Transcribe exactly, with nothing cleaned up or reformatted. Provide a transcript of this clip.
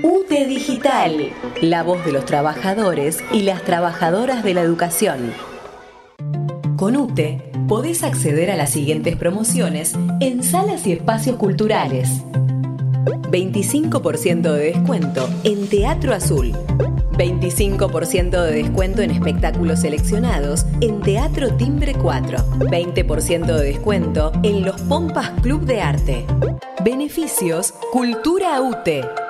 UTE Digital, la voz de los trabajadores y las trabajadoras de la educación. Con UTE podés acceder a las siguientes promociones en salas y espacios culturales. veinticinco por ciento de descuento en Teatro Azul. veinticinco por ciento de descuento en espectáculos seleccionados en Teatro Timbre cuatro. veinte por ciento de descuento en los Pompas Club de Arte. Beneficios Cultura UTE.